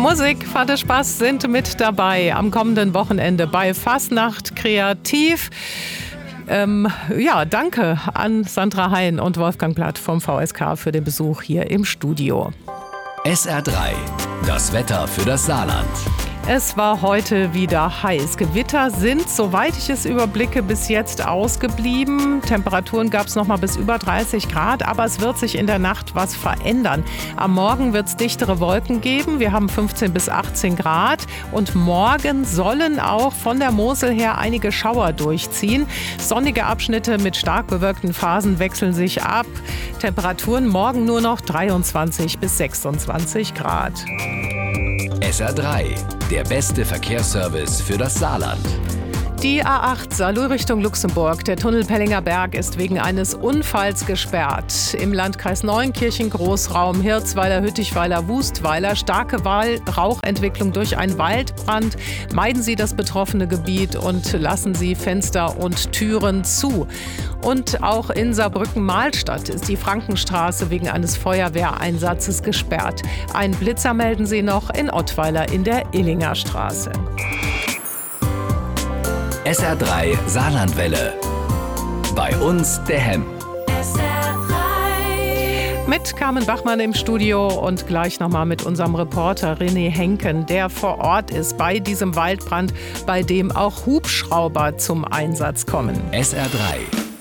Musik, Fahrt, Spaß sind mit dabei am kommenden Wochenende bei Fastnacht kreativ. Danke an Sandra Hein und Wolfgang Platt vom VSK für den Besuch hier im Studio. SR3, das Wetter für das Saarland. Es war heute wieder heiß. Gewitter sind, soweit ich es überblicke, bis jetzt ausgeblieben. Temperaturen gab es noch mal bis über 30 Grad, aber es wird sich in der Nacht was verändern. Am Morgen wird es dichtere Wolken geben. Wir haben 15 bis 18 Grad und morgen sollen auch von der Mosel her einige Schauer durchziehen. Sonnige Abschnitte mit stark bewölkten Phasen wechseln sich ab. Temperaturen morgen nur noch 23 bis 26 Grad. SR3, der beste Verkehrsservice für das Saarland. Die A8 Saarlouis Richtung Luxemburg. Der Tunnel Pellinger Berg ist wegen eines Unfalls gesperrt. Im Landkreis Neuenkirchen Großraum Hirzweiler, Hüttichweiler, Wustweiler. Starke Rauchentwicklung durch einen Waldbrand. Meiden Sie das betroffene Gebiet und lassen Sie Fenster und Türen zu. Und auch in Saarbrücken-Mahlstadt ist die Frankenstraße wegen eines Feuerwehreinsatzes gesperrt. Einen Blitzer melden Sie noch in Ottweiler in der Illinger Straße. SR3 Saarlandwelle. Bei uns der Hemm. Mit Carmen Bachmann im Studio und gleich nochmal mit unserem Reporter René Henken, der vor Ort ist bei diesem Waldbrand, bei dem auch Hubschrauber zum Einsatz kommen. SR3.